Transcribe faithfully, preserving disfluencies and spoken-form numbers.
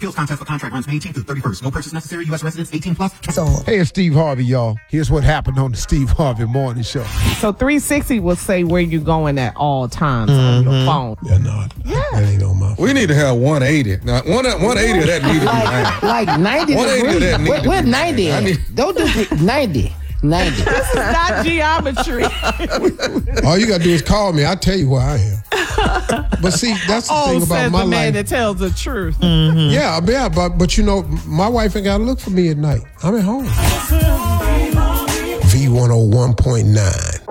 Skills contest for contract runs May eighteenth through thirty-first. No purchase necessary. U S residents eighteen plus. So, hey, it's Steve Harvey, y'all. Here's what happened on the Steve Harvey Morning Show. So three sixty will say where you're going at all times mm-hmm. on your phone. Yeah, no. Yeah. That ain't on my phone. We need to have one eighty. Now, one, one eighty of that needed. Like, like ninety degrees. That What, what ninety at? need... Don't do ninety. ninety. This is not geometry. All you got to do is call me. I'll tell you where I am. But see, that's the oh, thing about says my the man life. that tells the truth. Mm-hmm. Yeah, yeah, but, but you know, my wife ain't got to look for me at night. I'm at home. V one oh one point nine.